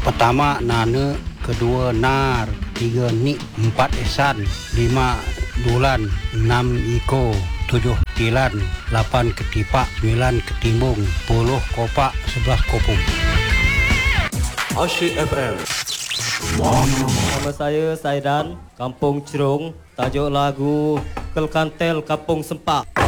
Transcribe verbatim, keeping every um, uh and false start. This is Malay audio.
Pertama Nane, kedua Nar, tiga Nik, empat Esan, lima Dulan, enam Iko, tujuh Tilan, lapan Ketipak, sembilan Ketimbung, sepuluh Kopak, sebelas Kopung. Asyik F M. Nama saya Saidan, Kampung Cerong. Tajuk lagu Kelkantel Kampung Sempak.